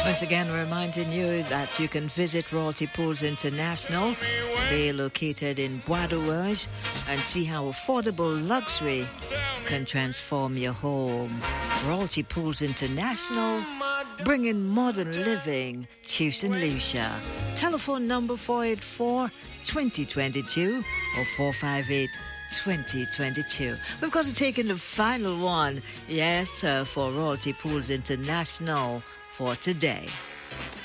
Once again, reminding you that you can visit Royalty Pools International. They're located in Bois d'Ouage, and see how affordable luxury can transform your home. Royalty Pools International, bringing modern living to St. Lucia. Telephone number 484-2022 or 458-2022. We've got to take in the final one, yes, for Royalty Pools International for today.